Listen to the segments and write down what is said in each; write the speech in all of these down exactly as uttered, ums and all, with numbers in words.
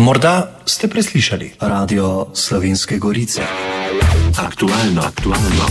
Morda ste preslišali Radio Slovenske Gorice. Aktualno, aktualno,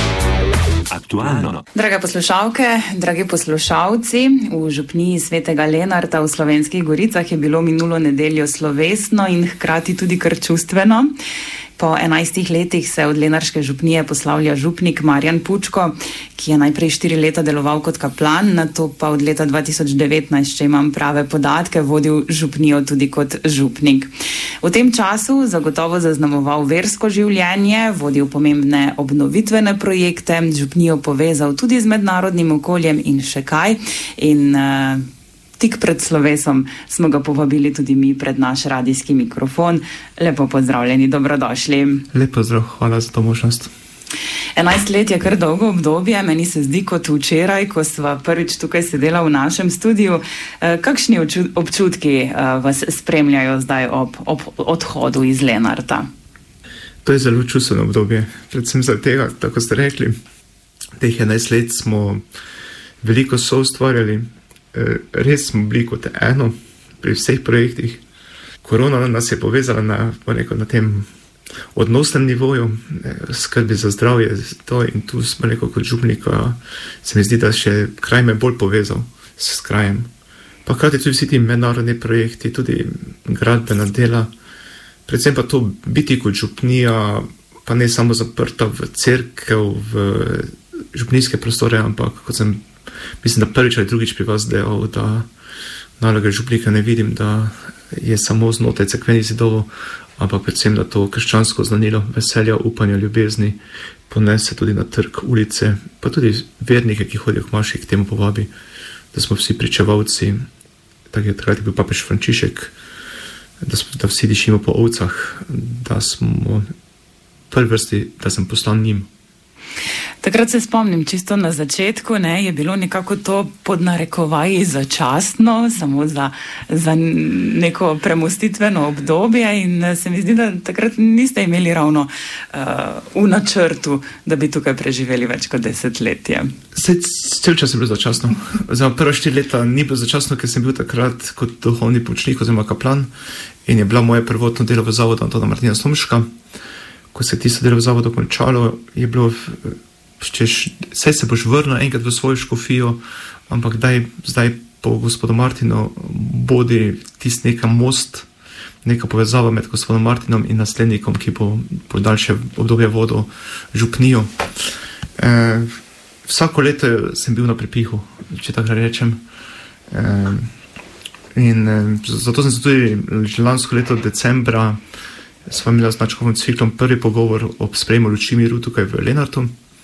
aktualno. Drage poslušalke, dragi poslušalci, v župniji Svetega Lenarta v Slovenskih Goricah je bilo minulo nedeljo slovesno in hkrati tudi kar čustveno. Po enajstih letih se od lenarške župnije poslavlja župnik Marjan Pučko, ki je najprej štiri leta deloval kot kaplan, nato pa od leta dva tisoč devetnajst, če imam prave podatke, vodil župnijo tudi kot župnik. V tem času zagotovo zaznamoval versko življenje, vodil pomembne obnovitvene projekte, župnijo povezal tudi z mednarodnim okoljem in še kaj. In uh, tik pred slovesom smo ga povabili tudi mi pred naš radijski mikrofon. Lepo pozdravljeni, dobrodošli. Lep pozdrav, hvala za to možnost. enajst let je kar dolgo obdobje, meni se zdi kot včeraj, ko sva prvič tukaj sedela v našem studiu. Kakšni občutki vas spremljajo zdaj ob, ob odhodu iz Lenarta? To je zelo čustveno obdobje, predvsem za tega, tako ste rekli. Teh enajst let smo veliko soustvarjali, res smo bili kot eno pri vseh projektih. Korona nas je povezala na, na tem odnosnem nivoju, skrbi za zdravje, to in tu smo neko kot župnika, se mi zdi, da še kraj me bolj povezal s krajem. Pa hkrati tudi vsi ti mednarodni projekti, tudi gradbena dela, predvsem pa to biti kot župnija, pa ne samo zaprta v cerkev, v župnijske prostore, ampak kot sem, mislim, da prvič ali drugič pri vas delal, da naloge župnika ne vidim, da je samo znotraj cerkvenih zidov, ampak predvsem, da to krščansko znanilo veselja, upanja, ljubezni ponese tudi na trg, ulice, pa tudi vernike, ki hodijo k maši, k temu povabi, da smo vsi pričevalci, tako je takrat bil papež Frančišek, da, smo, da vsi dišimo po ovcah, da smo prvi vrsti, da sem postal njim. Takrat se spomnim, čisto na začetku, ne, je bilo nekako to pod narekovaji začasno, samo za, za neko premostitveno obdobje in se mi zdi, da takrat niste imeli ravno uh, v načrtu, da bi tukaj preživeli več kot desetletje. Sej, cel čas je bilo začasno. Za prva štiri leta ni bilo začasno, ker sem bil takrat kot duhovni pomočnik oziroma kaplan in je bila moje prvotno delo v zavodu Antona Martina Slomška. Ko se tisto delo v zavodu končalo, je bilo, češ, saj se boš vrnil enkrat v svojo škofijo, ampak daj, zdaj po gospodu Martinu bodi tisti neka most, neka povezava med gospodom Martinom in naslednikom, ki bo po daljše obdobje vodil župnijo. E, vsako leto sem bil na prepihu, če tako rečem. E, in e, zato sem se tudi lansko leto decembra sva imela z Načkovim ciklom prvi pogovor ob sprejemu luči miru tukaj v Lenartu.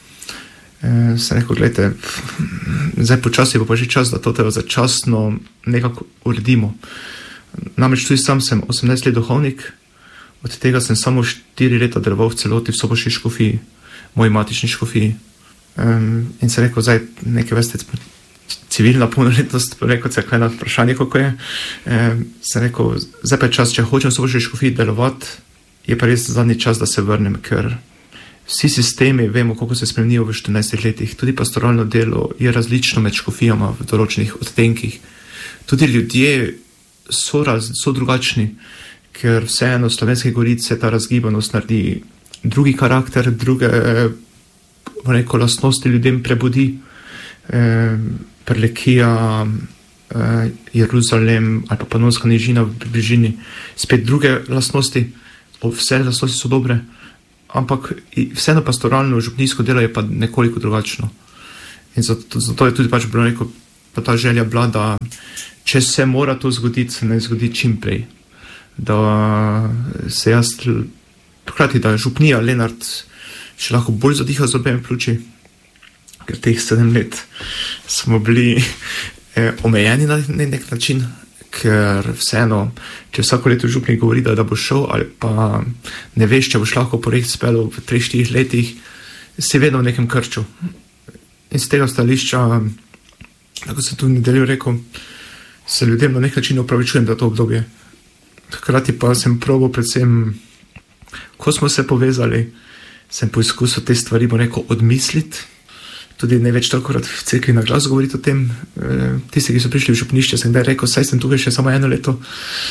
E, sem rekel, gledajte, zdaj počasi bo pa že čas, da to tega začasno nekako uredimo. Namreč tudi sam sem osemnajst let duhovnik, od tega sem samo štiri leta deloval v celoti v soboški škofiji, moji matični škofiji. E, in sem rekel, zdaj nekaj veste, civilna polnoletnost, rekel, cerkveno vprašanje, kako je. E, sem rekel, zdaj pa je čas, če hočem v soboški škofiji delovati, je pa res zadnji čas, da se vrnem, ker vsi sistemi, vemo, kako se spremenijo v štirinajstih letih, tudi pastoralno delo je različno med škofijama v določenih odtenkih. Tudi ljudje so, raz, so drugačni, ker vseeno v Slovenske Gorice ta razgibanost naredi drugi karakter, druge rekel, lastnosti ljudem prebudi. E, Prlekija, e, Jeruzalem ali pa Panonska nižina v bližini, spet druge lastnosti. Vse lastnosti so dobre, ampak vseeno pastoralno župnijsko delo je pa nekoliko drugačno. In zato, zato je tudi pač bilo neko, pa ta želja bila, da če se mora to zgoditi, se ne zgodi čim prej. Da se jaz, hkrati, da župnija Lenart še lahko bolj zadiha z obema pljuči, ker teh sedem let smo bili eh, omejeni na nek način, ker vseeno, če vsako leto župnik govori, da, da bo šel, ali pa ne veš, če boš lahko projekt spelo v treh, štirih letih, si vedno v nekem krču. In z tega stališča, tako se tudi nedeljo rekel, se ljudem na nek način opravičujem za to obdobje. Hkrati pa sem probal predvsem, ko smo se povezali, sem poizkusil te stvari, bo rekel, odmisliti, tudi ne več tolikokrat v cerkvi na glas govoriti o tem. Tisti, ki so prišli v župnišče, sem kdaj rekel, saj sem tukaj še samo eno leto.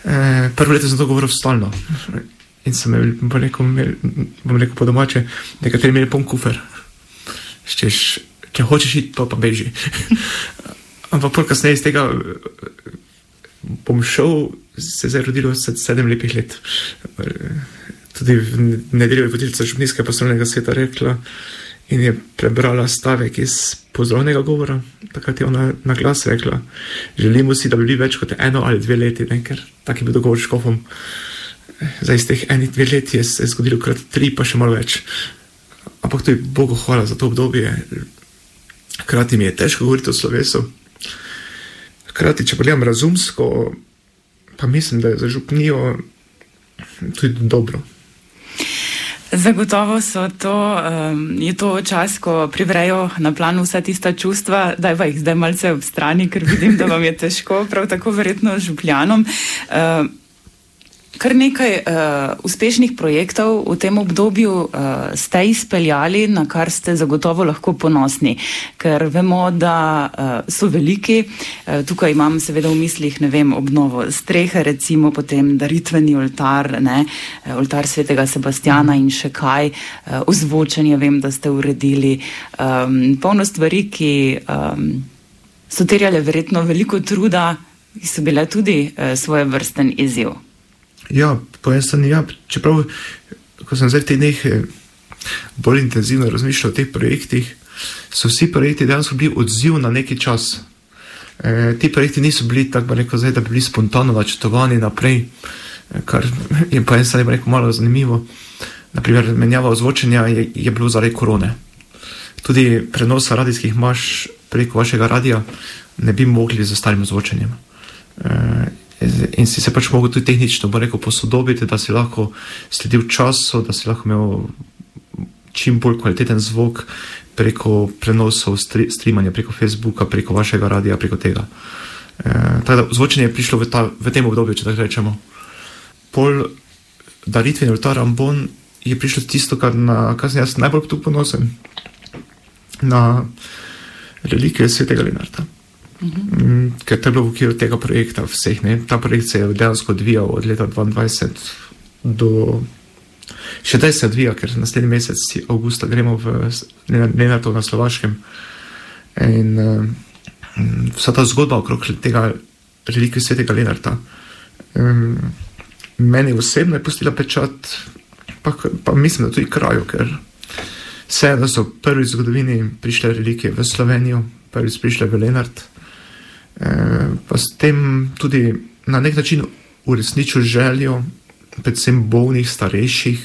E, prvo leto sem to govoril stalno in sem imel, bom rekel, imel, bom rekel po domače, nekateri imeli poln kufer. Ščeš, če hočeš iti, pa pa beži. Ampak pol kasneje iz tega bom šel, se je zdaj rodilo sedem lepih let. Tudi v nedeljo je voditeljica župnijskega pastoralnega sveta rekla in je prebrala stavek iz pozdravnega govora. Takrat je ona na glas rekla, želimo si, da bi bili več kot eno ali dve leti, ne? Ker tak je bil dogovor s škofom. Zdaj iz teh enih dve leti je se zgodilo krat tri, pa še malo več. Ampak to je Bogu hvala za to obdobje. Hkrati mi je težko govoriti o slovesu. Hkrati, če pogledam razumsko, pa mislim, da je za župnijo tudi dobro. Zagotovo so to, um, je to čas, ko privrejo na planu vsa tista čustva, dajva jih zdaj malce ob strani, ker vidim, da vam je težko, prav tako verjetno župljanom. Uh, Kar nekaj uh, uspešnih projektov v tem obdobju uh, ste izpeljali, na kar ste zagotovo lahko ponosni, ker vemo, da uh, so veliki. Uh, tukaj imam seveda v mislih, ne vem, obnovo strehe, recimo potem daritveni oltar, ne, oltar svetega Sebastjana in še kaj, uh, ozvočenje vem, da ste uredili. Um, polno stvari, ki um, so terjale verjetno veliko truda, ki so bile tudi uh, svojevrsten izziv. Ja, po eni strani ja, čeprav, ko sem zdaj v teh dneh bolj intenzivno razmišljal o teh projektih, so vsi projekti dejansko bili odziv na neki čas. E, ti projekti niso bili tako rekel zdaj, da bi bili spontano načrtovani naprej, kar je po eni strani rekel malo zanimivo. Naprimer, menjava ozvočenja je, je bilo zaradi korone. Tudi prenosa radijskih maš preko vašega radija ne bi mogli za starim ozvočenjem. E, in si se pač mogel tudi tehnično, bo rekel, posodobiti, da si lahko sledil času, da si lahko imel čim bolj kvaliteten zvok preko prenosov, stri, streamanja preko Facebooka, preko vašega radija, preko tega. E, tako da zvočenje je prišlo v, ta, v tem obdobju, če tako rečemo. Pol daritveni oltar Ambon je prišlo tisto, kar na, kar sem jaz najbolj tu ponosen, na relikvije svetega Lenarta. Uh-huh. Ker to je bilo v okviru tega projekta vseh, ne? Ta projekt se je dejansko odvijal od leta dvaindvajset do še daj se odvija, ker naslednji mesec avgusta gremo v Lenartov na Slovaškem in uh, vsa ta zgodba okrog tega relikvije svetega Lenarta um, meni osebno je pustila pečat, pa, pa mislim, da tudi kraju, ker vse, da so prvi v zgodovini prišle relikvije v Slovenijo, prvi prišle v Lenart, pa s tem tudi na nek način uresničil željo predvsem bolnih, starejših,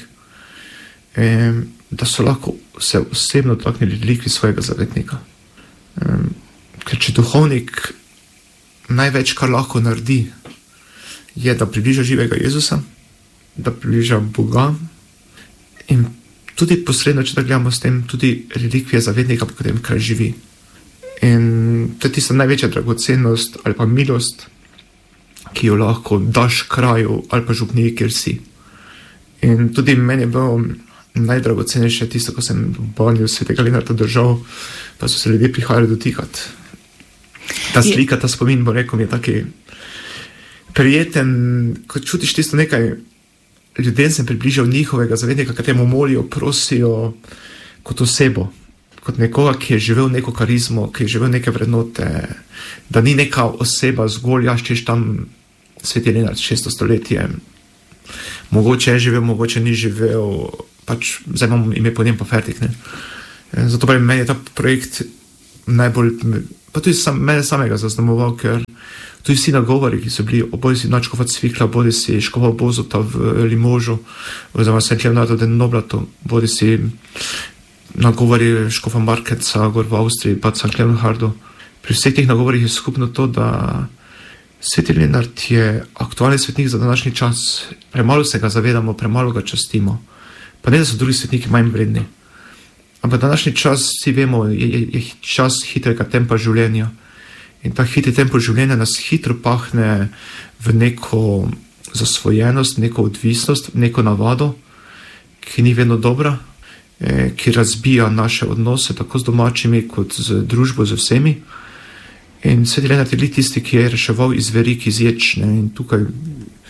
da so lahko se osebno dotaknili relikvij svojega zavetnika. Ker če duhovnik največ, kar lahko naredi, je, da približa živega Jezusa, da približa Boga in tudi posredno, če da gledamo s tem, tudi relikvije zavetnika, po katerem kraj živi. In to je tista največja dragocenost ali pa milost, ki jo lahko daš kraju ali pa župniji, kjer si. In tudi meni je bilo najdragocenejše tisto, ko sem v banju svetega Lenarta držal, pa so se ljudje prihajali dotikati. Ta slika, ta spomin, bo rekel, je taki prijeten, ko čutiš tisto nekaj, ljudem sem približal njihovega zavetnika, kateremu molijo, prosijo kot osebo, kot nekoga, ki je živel neko karizmo, ki je živel neke vrednote, da ni neka oseba zgolj, ja, češ tam sveti Lenart, šesto stoletje, mogoče je živel, mogoče ni živel, pač zdaj imamo ime po njem pa fertik, ne. Zato pravim, meni je ta projekt najbolj, pa tudi sam, mene samega zaznamoval, ker tudi vsi nagovori, ki so bili, bodi si nadškofa Cvikla, bodi si škofa Bozota v Limožu, oziroma Sankt Leonardo del Noblato, bodi si nagovori škofa Markeca, gor v Avstriji, pa Sankt Leonhardu. Pri vseh teh nagovorih je skupno to, da sveti Lenart je aktualni svetnik za današnji čas. Premalo se ga zavedamo, premalo ga častimo. Pa ne, da so drugi svetniki manj vredni. Ampak današnji čas, vsi vemo, je, je, je čas hitrega tempa življenja. In ta hitri tempo življenja nas hitro pahne v neko zasvojenost, neko odvisnost, neko navado, ki ni vedno dobra, ki razbija naše odnose tako z domačimi kot z družbo, z vsemi. In sveti Lenart je tisti, ki je reševal iz verik, iz ječ, ne? In tukaj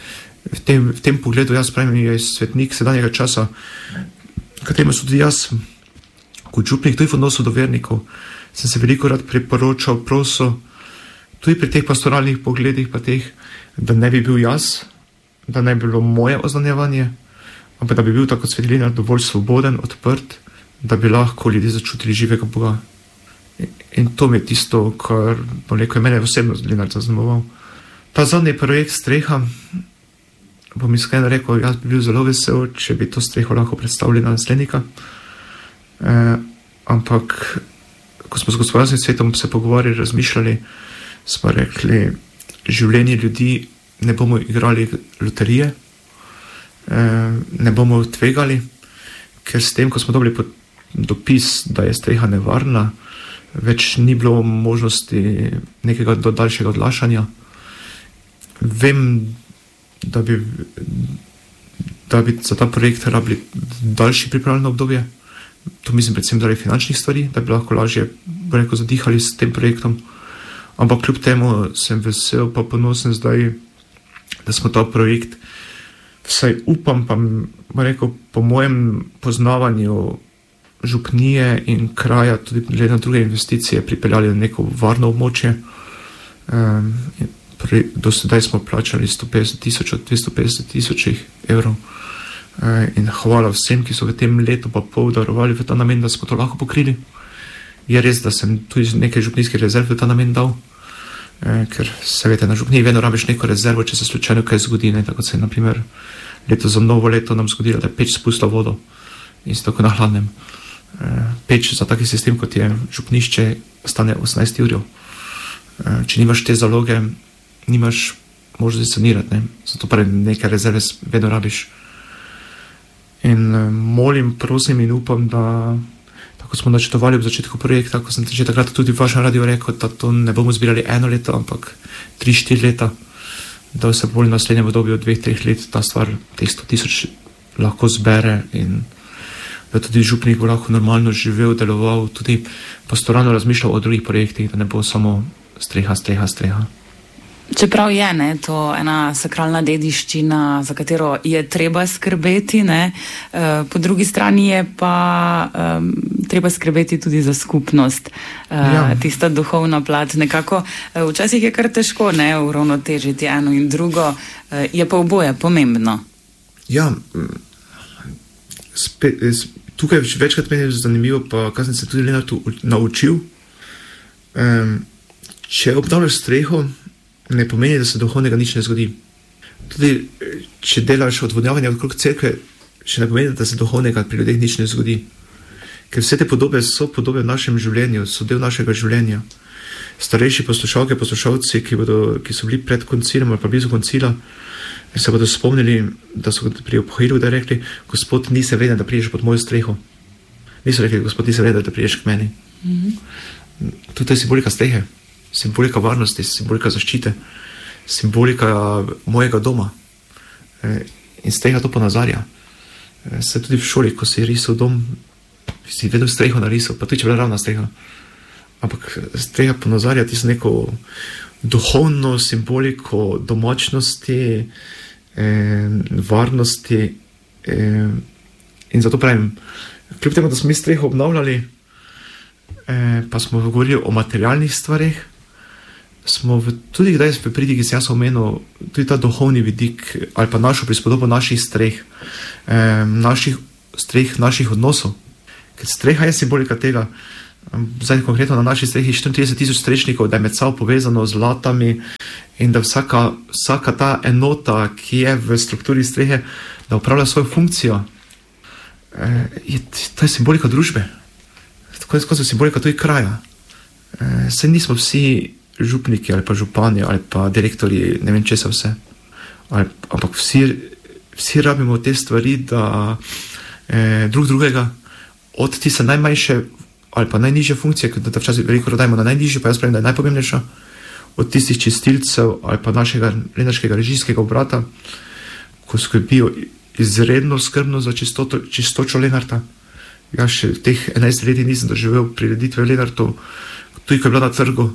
v tem, v tem pogledu jaz pravim, je svetnik sedanjega časa, kateremu so tudi jaz, kot župnik, tudi v odnosu do vernikov, sem se veliko rad priporočal, prosil, tudi pri teh pastoralnih pogledih, pa teh, da ne bi bil jaz, da ne bi bilo moje oznanjevanje, ampak da bi bil tako svetnik Lenart dovolj svoboden, odprt, da bi lahko ljudje začutili živega Boga. In to mi je tisto, kar bom rekel, je mene osebno Lenart zaznamoval. Ta zadnji projekt streha, bom iskreno rekel, jaz bi bil zelo vesel, če bi to streho lahko predstavili na naslednika. E, ampak, ko smo z gospodarskim svetom se pogovarjali, razmišljali, smo rekli, življenje ljudi ne bomo igrali loterije, e, ne bomo tvegali, ker s tem, ko smo dobili dopis, da je streha nevarna, več ni bilo možnosti nekega daljšega odlašanja. Vem, da bi, da bi za ta projekt rabili daljši pripravljeno obdobje. To mislim predvsem zaradi finančnih stvari, da bi lahko lažje, bo rekel, zadihali s tem projektom. Ampak kljub temu sem vesel pa ponosen zdaj, da smo ta projekt, vsaj upam, pa bo rekel, po mojem poznavanju župnije in kraja, tudi glede na druge investicije, pripeljali na neko varno območje. Um, Do sedaj smo plačali sto petdeset tisoč od dvesto petdeset tisočih evrov in hvala vsem, ki so v tem letu pa pol darovali v ta namen, da smo to lahko pokrili. Je res, da sem tudi nekaj župnijskih rezerv v ta namen dal, ker se vete, na župniji vedno rabiš neko rezervo, če se slučajno kaj zgodi, ne? Tako se je na primer leto za novo leto nam zgodilo, da je peč spustila vodo in se tako na hladnem. Peč za taki sistem, kot je župnišče, stane osemnajst evrov. Če nimaš te zaloge, nimaš možnosti sanirati, ne? Zato pa nekaj rezerve vedno rabiš. In molim, prosim in upam, da tako smo načrtovali v začetku projekta, ko sem že takrat tudi v vašem radiju rekel, da to ne bomo zbirali eno leto, ampak tri, štiri leta, da se bolj v naslednjem obdobju od dveh, treh let ta stvar, teh sto tisoč lahko zbere in da tudi župnik bo lahko normalno živel, deloval, tudi pastoralno razmišljal o drugih projektih, da ne bo samo streha, streha, streha. Čeprav je ne, to ena sakralna dediščina, za katero je treba skrbeti, ne, e, po drugi strani je pa um, treba skrbeti tudi za skupnost, e, ja. Tista duhovna plat. Nekako, e, včasih je kar težko ne, uravnotežiti eno in drugo, e, je pa oboje pomembno. Ja, spet, tukaj večkrat meni je zanimivo, pa kaj sem se tudi Lenartu naučil. Um, če obnavljaš streho, ne pomeni, da se duhovnega nič ne zgodi. Tudi, če delaš odvodnjavanje okrog cerkve, še ne pomeni, da se duhovnega pri ljudeh nič ne zgodi. Ker vse te podobe so podobe v našem življenju, so del našega življenja. Starejši poslušalke, poslušalci, ki, bodo, ki so bili pred koncilom ali pa blizu koncila, se bodo spomnili, da so pri obhojilu da rekli, Gospod, nisem vreden, da priješ pod mojo streho. Niso rekli, Gospod, nisem vreden, da priješ k meni. Mm-hmm. Tudi je simbolika strehe. Simbolika varnosti, simbolika zaščite, simbolika mojega doma. In streha to ponazarja. Se tudi v šoli, ko si risal dom, si vedno streho narisal, pa tudi če bila ravna streha. Ampak streha ponazarja tisto neko duhovno simboliko domačnosti, eh, varnosti. Eh, in zato pravim, kljub temu, da smo mi streho obnavljali, eh, pa smo govorili o materialnih stvarih, smo v, tudi kdaj v pridigi se jaz omenil tudi ta duhovni vidik ali pa našo prispodobo naših streh, eh, naših streh, naših odnosov. Ker streha je simbolika tega, zdaj konkretno na naši strehi štiriintrideset tisoč strešnikov, da je med sabo povezano z latami in da vsaka, vsaka ta enota, ki je v strukturi strehe, da upravlja svojo funkcijo. Eh, je, to je simbolika družbe. Tako je skozi simbolika tudi kraja. Eh, saj nismo vsi župniki ali pa župani ali pa direktori, ne vem česa vse. Ali, ampak vsi, vsi rabimo te stvari, da eh, drug drugega od tiste najmanjše ali pa najnižje funkcije, da včasih veliko rodajmo na najnižje, pa jaz pravim, da je najpomembnejša, od tistih čistilcev ali pa našega lenarskega režijskega obrata, ko skrbijo izredno skrbno za čistoto, čistočo Lenarta. Jaz še v teh enajstih letih nisem doživel prireditve v Lenartu, tudi ko je bila na trgu,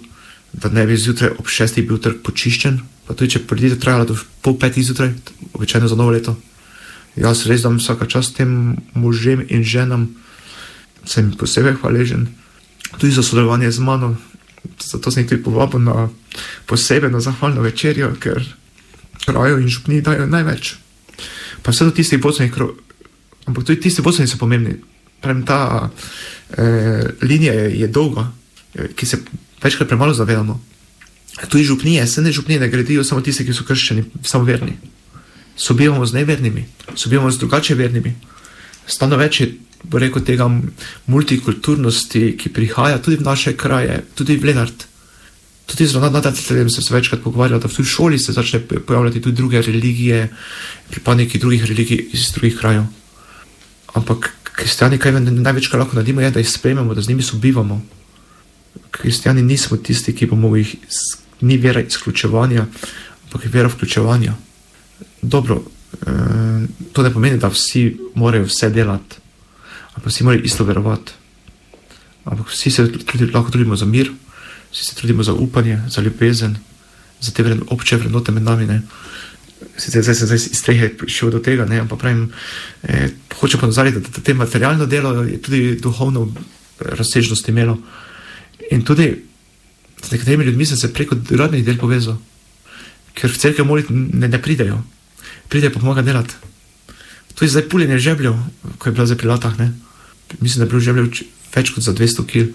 da ne bi zjutraj ob šestih bil trg počiščen, pa tudi če poletje trajalo do pol petih zjutraj, običajno za novo leto. Jaz res dam vsaka čast tem možem in ženam, sem posebej hvaležen, tudi za sodelovanje z mano, zato sem jih tudi povabil na posebej na zahvalno večerjo, ker krajo in župni dajo največ. Pa vse do tistih vodstvenih krov, ampak tudi tisti vodstveni so pomembni. Pravim, ta eh, linija je, je dolga, ki se večkrat premalo zavedamo. Tudi župnije, se ne župnije ne gradijo samo tisti, ki so krščani, samoverni. Sobivamo z nevernimi, sobivamo z drugače vernimi. Stano več je, bo rekel, tega multikulturnosti, ki prihaja tudi v naše kraje, tudi v Lenart. Tudi z nadateljem se večkrat pogovarjali, da v šoli se začne pojavljati tudi druge religije, pripadniki drugih religij iz drugih krajev. Ampak kristjani, kaj največ, kar lahko naredimo, je, da jih sprejmemo, da z njimi sobivamo. Kristjani nismo tisti, ki bomo jih, ni vera izključevanja, ampak je vera vključevanja. Dobro, eh, to ne pomeni, da vsi morajo vse delati, ampak vsi morajo isto verovati. Ampak vsi se tudi, lahko trudimo za mir, vsi se trudimo za upanje, za ljubezen, za te vredno, obče vrednote med nami. Ne. Sicer zdaj sem zdaj iz strehe prišel do tega, ne, ampak pravim, eh, hočem pa nazariti, da, da te materialno delo je tudi duhovno razsežnost imelo. In tudi z nekaterimi ljudmi sem se preko radnih del povezal, ker v cerkev moliti ne, ne pridejo. Pridejo pa pomaga delati. To je zdaj puljenje žebljev, ko je bila zdaj pri Latah, ne. Mislim, da je bilo žebljev več kot za dvesto kil.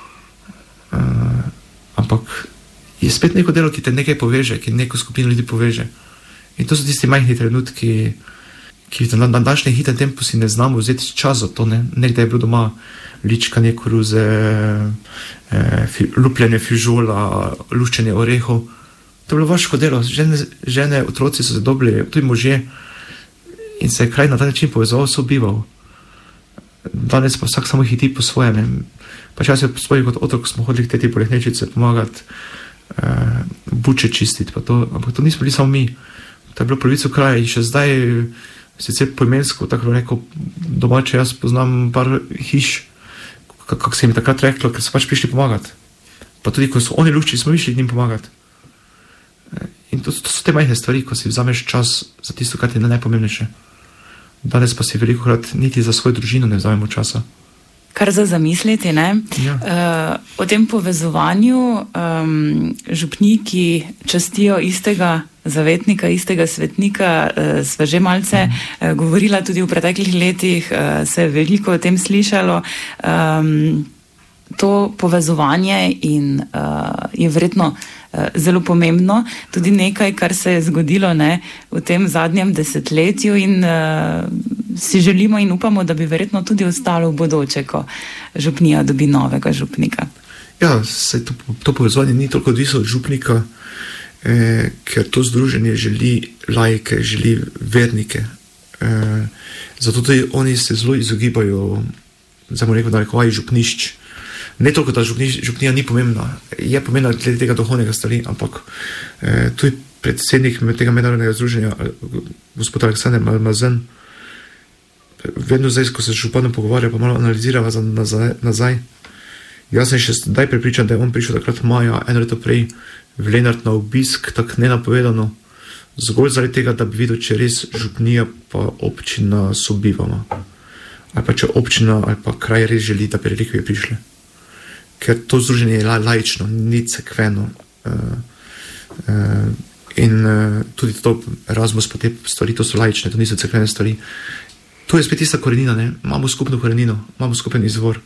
Uh, ampak je spet neko delo, ki te nekaj poveže, ki neko skupino ljudi poveže. In to so tisti majhni trenutki, ki na, na današnji hitem tempu si ne znamo vzeti čas za to, ne. Nekdaj je bilo doma ličkanje koruze, eh, fi, lupljenje fižola, luščenje orehov. To je bilo vaško delo. Žene, žene, otroci so se dobili, tudi možje, in se je kraj na ta način povezoval, sobival. Danes pa vsak samo hiti po svojem. Pa čas je po svojih kot otrok smo hodili k teti polehnečice pomagati, eh, buče čistiti, pa to, ampak to nismo bili samo mi. To je bilo polovico kraja in še zdaj, sicer poimensko, tako rekel, domače jaz poznam par hiš, kako se jim takrat reklo, ker so pač prišli pomagati. Pa tudi, ko so oni luščili, smo išli njim pomagati. In to, to so te majhne stvari, ko si vzameš čas za tisto, kar ti je najpomembnejše. Danes pa si veliko krat niti za svojo družino ne vzamemo časa. Kar za zamisliti, ne? Ja. Uh, o tem povezovanju um, župniki častijo istega zavetnika, istega svetnika, uh, sva že malce uh, govorila tudi v preteklih letih, uh, se je veliko o tem slišalo. Um, to povezovanje in uh, je verjetno uh, zelo pomembno, tudi nekaj, kar se je zgodilo, ne, v tem zadnjem desetletju in uh, si želimo in upamo, da bi verjetno tudi ostalo v bodoče, ko župnija dobi novega župnika. Ja, se to, to povezovanje ni toliko odvisno od župnika, eh, ker to združenje želi laike, želi vernike. Eh, zato tudi oni se zelo izogibajo, zdaj bomo rekel, da rekovaj župnišč. Ne toliko, da župniš, župnija ni pomembna, je pomembna glede tega duhovnega stvari, ampak eh, tudi predsednik tega mednarodnega združenja, gospod Aleksander Mazen, vedno zdaj, ko se z županom pogovarja, pa malo analizirava za nazaj, nazaj. Jaz sem še zdaj prepričan, da je on prišel takrat maja, eno leto prej, v Lenart na obisk, tako nenapovedano, zgolj zaradi tega, da bi videl, če res župnija pa občina sobivama. Ali pa če občina ali pa kraj res želi, da bi relikvije prišle. Ker to združenje je laično, ni cerkveno. Uh, uh, in uh, tudi to Erasmus pa te stvari, to so laične, to niso cerkvene stvari. To je spet tista korenina, ne? Imamo skupno korenino, imamo skupen izvor.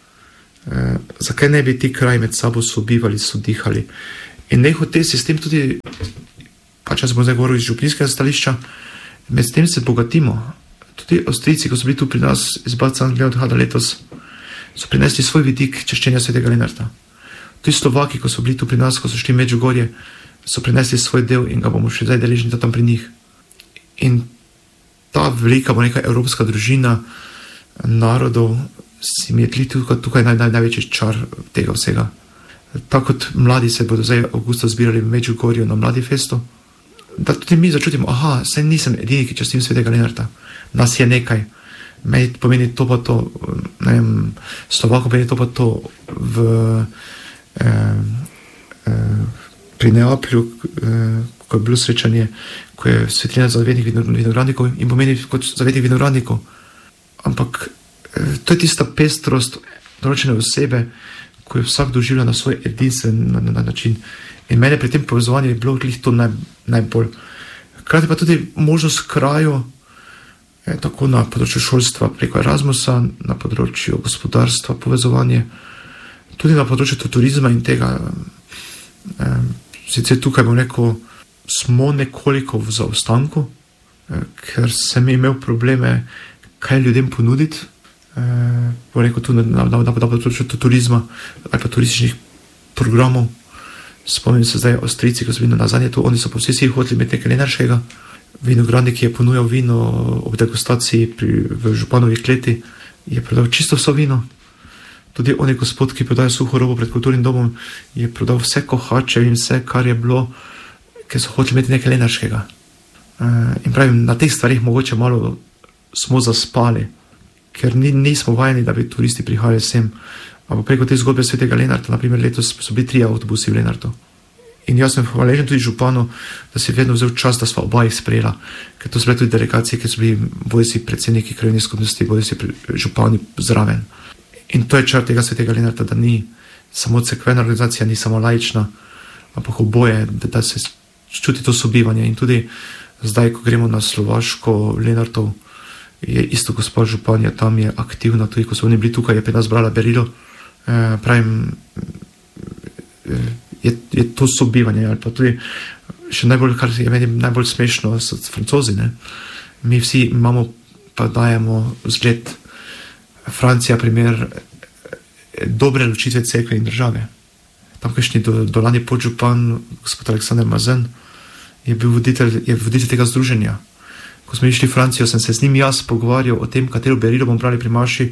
E, zakaj ne bi ti kraj med sabo sobivali, sodihali? In nehote se s tem tudi, pa če smo zdaj govorili iz župnijskega stališča, med tem se bogatimo. Tudi Avstrijci, ko so bili tu pri nas iz Bad Sankt-Leonharda letos, so prinesli svoj vidik češčenja svetega Lenarta. Tudi Slovaki, ko so bili tu pri nas, ko so šli Medžugorje, so prinesli svoj del in ga bomo še zdaj deležni tam pri njih. In ta velika, bo neka evropska družina narodov si mi je tukaj, tukaj naj, naj, največji čar tega vsega. Tako kot mladi se bodo zdaj avgusta zbirali v Medžugorju na Mladi festu, da tudi mi začutimo, aha, saj nisem edini, ki častim svetega Lenarta. Nas je nekaj. Meni pomeni to pa to, ne vem, Slovako pomeni to pa to, v eh, pri Neaplju, ko je bilo srečanje, ko je svetlina zavednih vinogradnikov in pomeni kot zavednih vinogradnikov. Ampak to je tista pestrost določene osebe, ko je vsak doživlja na svoj edinstven na, na način. In mene pri tem povezovanju je bilo glih to naj, najbolj. Hkrati pa tudi možnost kraju, eh, tako na področju šolstva preko Erasmusa, na področju gospodarstva, povezovanje, tudi na področju turizma in tega. Eh, sicer tukaj bom rekel, smo nekoliko v zaostanku, eh, ker sem imel probleme, kaj ljudem ponuditi. Eh, bom rekel, tu na, na, na, na področju turizma ali pa turističnih programov. Spomnim se zdaj Avstrijci, ko so bili nazadnje tu, oni so pa vsi si hoteli imeti nekaj lenarškega. Vinogradnik, ki je ponujal vino ob degustaciji pri, v Županovi kleti, je prodal čisto vso vino. Tudi on je gospod, ki prodaja suho robo pred kulturnim domom, je prodal vse kohače in vse, kar je bilo, ker so hoteli imeti nekaj lenarškega. Uh, in pravim, na teh stvarih mogoče malo smo zaspali, ker ni, nismo vajeni, da bi turisti prihajali sem. Ampak preko te zgodbe svetega Lenarta, naprimer letos so bili tri avtobusi v Lenartu. In jaz sem hvaležen tudi županu, da si vedno vzel čas, da sva oba jih sprejela. Ker to so bile tudi delegacije, ki so bili bodisi predsedniki krajevnih skupnosti, bodisi župani zraven. In to je čar tega svetega Lenarta, da ni samo cerkvena organizacija, ni samo laična, ampak oboje, da, da se čuti to sobivanje. In tudi zdaj, ko gremo na Slovaško Lenartov, je isto gospod županja, tam je aktivna, tudi ko so oni bili tukaj, je pri nas brala berilo. E, pravim, je, je to sobivanje, ali pa tudi še najbolj, kar je meni najbolj smešno, so Francozi, ne? Mi vsi imamo, pa dajemo zgled Francija, primer dobre ločitve cerkve in države. Tamkajšnji do, dolani podžupan, gospod Aleksander Mazen, je bil voditelj, je voditelj tega združenja. Ko smo išli v Francijo, sem se z njim jaz pogovarjal o tem, katero berilo bomo brali pri maši,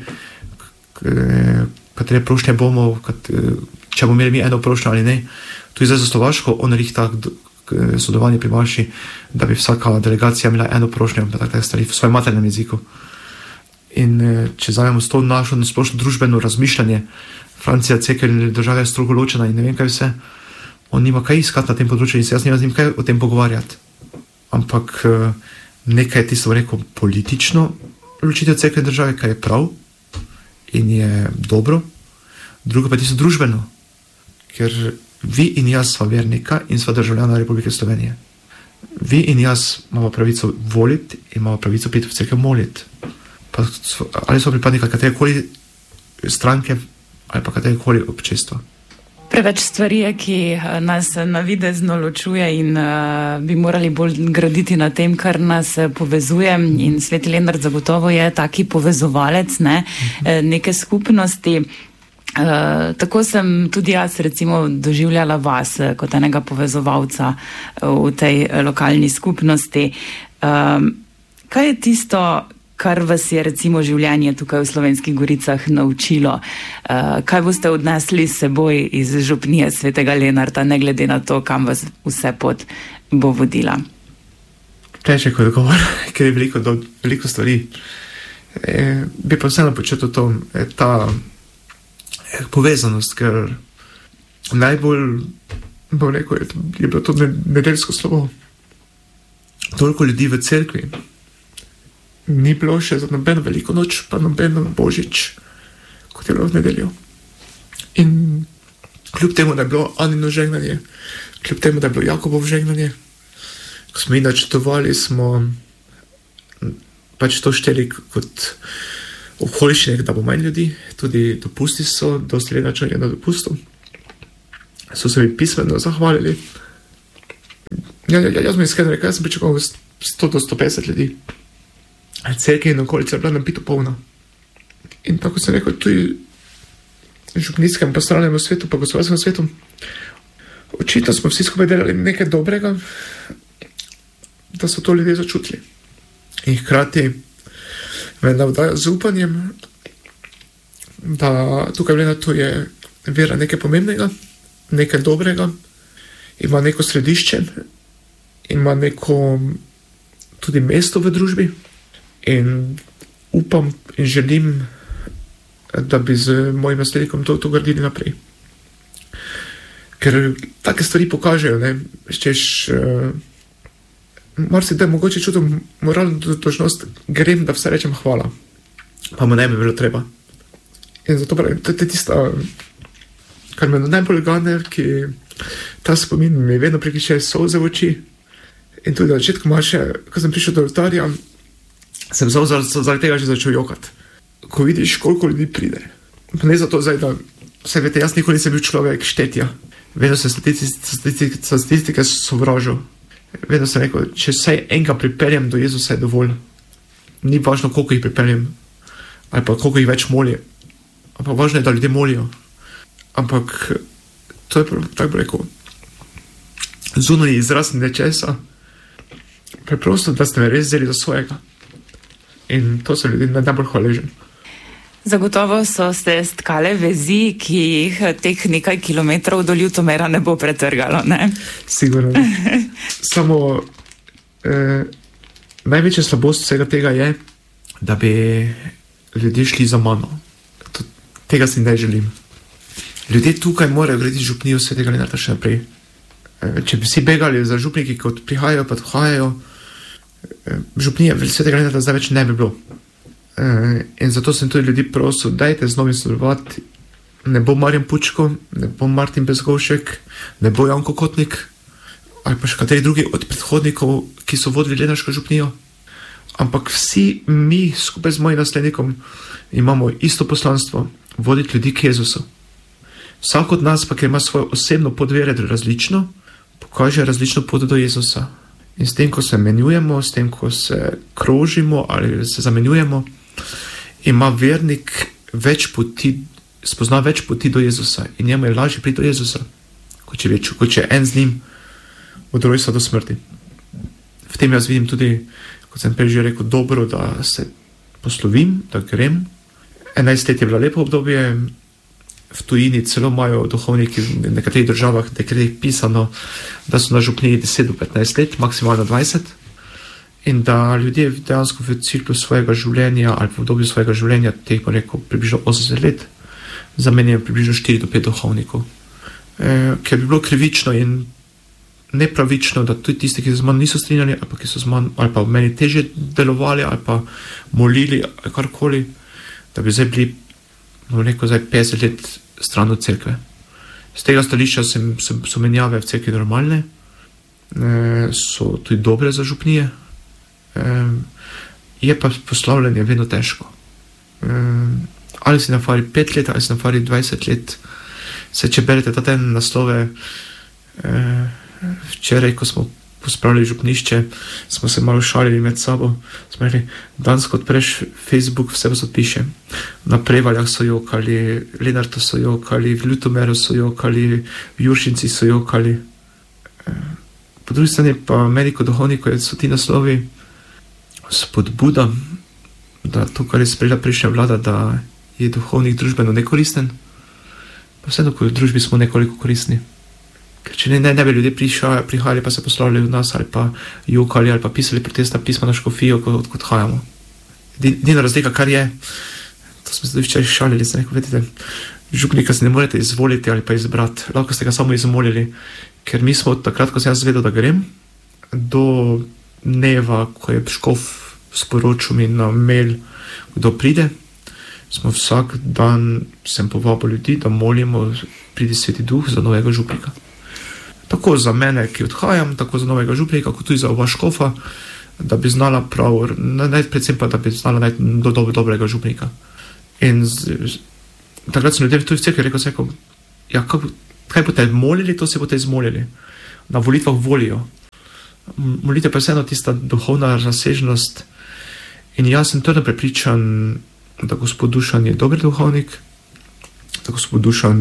katere prošnje bomo, če bomo imeli mi eno prošnjo ali ne. Tu je zdaj za Slovaško, on rihta sodelovanje pri maši, da bi vsaka delegacija imela eno prošnjo, pa tako stvari v svojem maternem jeziku. In če zavemo s to našo splošno družbeno razmišljanje, Francija, cerkev in država je strogo ločena in ne vem kaj vse, on nima kaj iskati na tem področju in se jaz nima z njim kaj o tem pogovarjati. Ampak nekaj je tisto rekel politično ločitev cerkve in države, kaj je prav in je dobro, drugo pa je tisto družbeno, ker vi in jaz sva vernika in sva državljana Republike Slovenije. Vi in jaz imamo pravico voliti in imamo pravico priti v cerkev moliti. Pa, ali so pripadnika katerekoli stranke ali pa katerekoli občestva. Preveč stvari je, ki nas navidezno ločuje in uh, bi morali bolj graditi na tem, kar nas povezuje, in sveti Lenart zagotovo je taki povezovalec, ne, neke skupnosti. Uh, tako sem tudi jaz recimo doživljala vas kot enega povezovalca v tej lokalni skupnosti. Uh, kaj je tisto, kar vas je recimo življenje tukaj v Slovenskih Goricah naučilo? Uh, kaj boste odnesli s seboj iz župnije svetega Lenarta, ne glede na to, kam vas vse pot bo vodila? Težek odgovor, ker je veliko, do, veliko stvari. E, bi pa vseeno počutil to, e, ta e, povezanost, ker najbolj, bom rekel, je, je bilo to nedeljsko slovo. Toliko ljudi v cerkvi, ni bilo še za nobeno veliko noč, pa nobeno božič, kot je bilo v nedeljo. In kljub temu, da je bilo Anino žegnanje, kljub temu, da je bilo Jakobov žegnanje, ko smo jih načrtovali, smo pač to šteli kot okoliščine, da bo manj ljudi, tudi dopusti so, dosti le načrnje na dopustu. So se mi pismeno zahvalili. Ja, ja, jaz mi iskreno rekel, jaz sem pričakoval sto do sto petdeset ljudi. Cerkev in okolica je bila nabito polna. In tako sem rekel, tudi župnijskem pastoralnem svetu, pa gospodarskem svetu, očitno smo vsi skupaj delali nekaj dobrega, da so to ljudje začutili. In hkrati me navdaja z upanjem, da tukaj v Lenartu je vera nekaj pomembnega, nekaj dobrega, ima neko središče, ima neko tudi mesto v družbi. In upam in želim, da bi z mojim naslednikom to, to gradili naprej. Ker take stvari pokažejo, ne, češ, uh, marsikdaj mogoče čutim moralno dolžnost, grem, da vse rečem hvala, pa mu ne bi bilo treba. In zato pravim, to je tista, kar me najbolj gane, ki ta spomin mi vedno prikriče solze v oči. In tudi na začetku maše, ko sem prišel do oltarja, sem zaradi tega že začel jokati. Ko vidiš, koliko ljudi pride. Pa ne zato zdaj, da vse vete, jaz nikoli nisem bil človek štetja. Vedno sem statistike, statistike sovražil. Vedno sem rekel, če vsaj enega pripeljem do Jezusa, je dovolj. Ni važno, koliko jih pripeljem, ali pa koliko jih več moli. Ampak važno je, da ljudje molijo. Ampak to je tako rekel, zunanji izraz nečesa, preprosto, da ste me res vzeli za svojega. In to so ljudi najbolj hvaležen. Zagotovo so se stkale vezi, ki jih teh nekaj kilometrov do Ljutomera ne bo pretrgalo, ne? Sigurno. Samo eh, največja slabost vsega tega je, da bi ljudje šli za mano. To, tega si ne želim. Ljudje tukaj morajo gledati župnijo Svetega Lenarta še naprej. Eh, če bi si begali za župniki, kot prihajajo, pa odhajajo, eh, župnije Svetega Lenarta zdaj več ne bi bilo. Uh, in zato sem tudi ljudi prosil, dajte z novim sodelovati, ne bo Marjan Pučko, ne bo Martin Bezgovšek, ne bo Janko Kotnik, ali pa še kateri drugi od predhodnikov, ki so vodili lenarško župnijo, ampak vsi mi skupaj z mojim naslednikom imamo isto poslanstvo, voditi ljudi k Jezusu. Vsak od nas pa, ki ima svojo osebno pot vere različno, pokaže različno pot do Jezusa. In s tem, ko se menjujemo, s tem, ko se krožimo ali se zamenjujemo, ima vernik več poti, spozna več poti do Jezusa in njemu je lažje priti do Jezusa, kot če, več, kot če en z njim od rojstva do smrti. V tem jaz vidim tudi, kot sem prej že rekel, dobro, da se poslovim, da grem. enajst let je bilo lepo obdobje, v tujini celo imajo duhovniki v nekaterih državah dekretih pisano, da so na župniji deset do petnajst let, maksimalno dvajset, in da ljudje dejansko v ciklu svojega življenja ali v obdobju svojega življenja, teh bo rekel približno osemdeset let, zamenjajo približno štiri do pet duhovnikov. E, ker bi bilo krivično in nepravično, da tudi tisti, ki se z mano niso strinjali, ali pa ki so z mano, ali pa v meni teže delovali, ali pa molili, ali karkoli, da bi zdaj bili, bom rekel, zdaj petdeset let stran od cerkve. Z tega stališča sem, so, so menjave v cerkvi normalne, e, so tudi dobre za župnije, e, je pa poslavljanje vedno težko. E, ali si na fari pet let, ali si na fari dvajset let, se če berete ta ten naslove, e, včeraj, ko smo pospravili župnišče, smo se malo šalili med sabo, smo rekli, danes, ko odpreš Facebook, vse vas odpiše. Na Prevaljah so jokali, Lenartu so jokali, v Ljutomeru so jokali, v Juršinci so jokali. Po drugi strani pa meni kot duhovniku so ti naslovi spodbuda, da to, kar je sprejela prejšnja vlada, da je duhovnik družbeno nekoristen, pa vseeno, ko v družbi smo nekoliko koristni. Ker če ne, ne, ne bi ljudje prišali, prihajali pa se poslavljali v nas ali pa jokali ali pa pisali protestna pisma na škofijo, kot odhajamo. Edina razlika, kar je, to smo se tudi včeraj šalili, sem rekel, vedite, župnika se ne morete izvoliti ali pa izbrati, lahko ste ga samo izmolili, ker mi smo takrat, ko sem jaz zvedel, da grem, do dneva, ko je škof sporočil mi na mail, kdo pride, smo vsak dan sem povabil ljudi, da molimo, pridi Sveti Duh za novega župnika. Tako za mene, ki odhajam, tako za novega župnika, kot tudi za oba škofa, da bi znala prav, naj, predvsem pa, da bi znala najti do, do, dobrega župnika. In z, z, takrat sem ljudem tudi v cerkvi rekel, rekel ja, kaj, kaj boste molili, to se boste izmolili. Na volitvah volijo. Molitev pa je vseeno tista duhovna razsežnost. In jaz sem trdno prepričan, da gospod Dušan je dober duhovnik, da gospod Dušan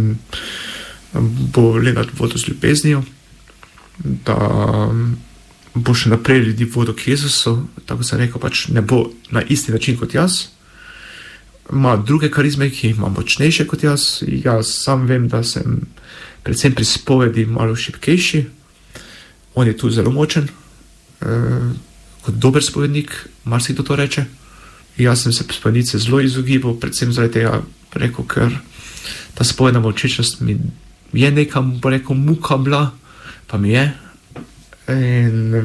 bo Lenart vodil z ljubeznijo, da bo še naprej ljudi vodil k Jezusu, tako sem rekel, pač ne bo na isti način kot jaz, ima druge karizme, ki ima močnejše kot jaz, jaz sam vem, da sem predvsem pri spovedi malo šibkejši, on je tu zelo močen, eh, kot dober spovednik, marsikdo to reče. Jaz sem se spovednice zelo izogibal, predvsem zaradi tega rekel, ker ta spovedna molčečnost mi je nekam, bo rekel, muka bila, pa mi je. In,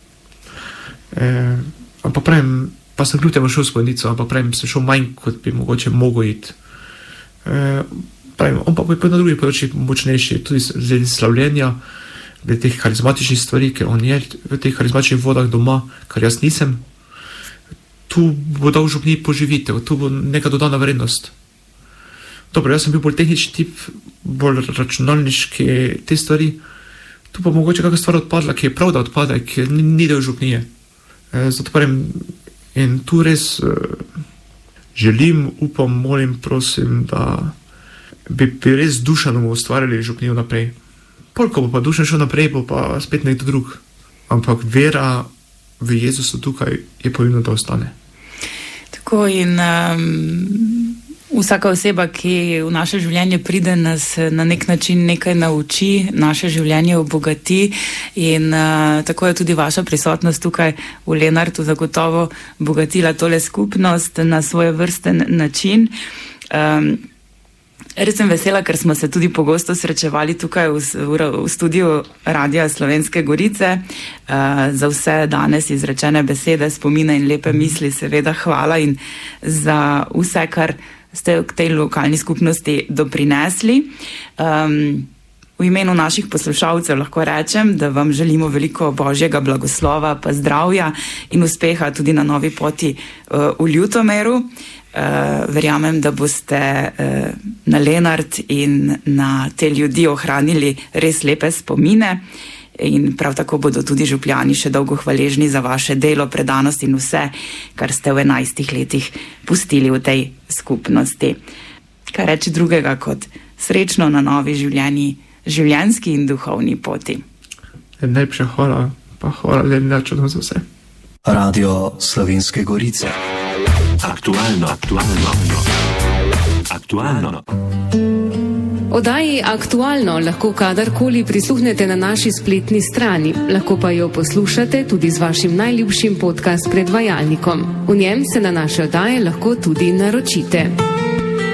eh, ampak pravim, pa sem kljub temu šel v spojnico, ampak pravim, sem šel manj, kot bi mogoče mogel iti. Eh, pravim, on pa bi na drugi področji močnejši, tudi glede slavljenja, glede teh karizmatičnih stvari, ker on je v teh karizmatičnih vodah doma, kar jaz nisem. Tu bo dal župni poživitev, tu bo neka dodana vrednost. Dobro, jaz sem bil bolj tehnični tip, bolj računalniški te stvari, tu pa mogoče kakšna stvar odpadla, ki je prav, da odpade, ki ni, ni del župnije. E, zato pravim, in tu res e, želim, upam, molim, prosim, da bi, bi res dušano ustvarjali župnijo naprej. Polko bo pa dušan šel naprej, bo pa spet nekdo drug. Ampak vera v Jezusu tukaj je pomembno, da ostane. Tako in um, vsaka oseba, ki v naše življenje pride, nas na nek način nekaj nauči, naše življenje obogati in uh, tako je tudi vaša prisotnost tukaj v Lenartu zagotovo bogatila tole skupnost na svoj vrsten način. Um, Res sem vesela, ker smo se tudi pogosto srečevali tukaj v, v, v studiu Radia Slovenske Gorice. Uh, za vse danes izrečene besede, spomine in lepe misli seveda hvala in za vse, kar ste k tej lokalni skupnosti doprinesli. Um, v imenu naših poslušalcev lahko rečem, da vam želimo veliko božjega blagoslova, pa zdravja in uspeha tudi na novi poti uh, v Ljutomeru. Uh, verjamem, da boste uh, na Lenart in na te ljudi ohranili res lepe spomine in prav tako bodo tudi župljani še dolgo hvaležni za vaše delo, predanost in vse, kar ste v enajstih letih pustili v tej skupnosti. Kaj reči drugega kot srečno na novi življenji, življenjski in duhovni poti. Najlepša hvala, pa hvala Lenartu za vse. Radio Slovenske Gorice. Aktualno, aktualno, aktualno. Oddaji Aktualno lahko kadarkoli prisluhnete na naši spletni strani, lahko pa jo poslušate tudi z vašim najljubšim podcast predvajalnikom. V njem se na naše oddaje lahko tudi naročite.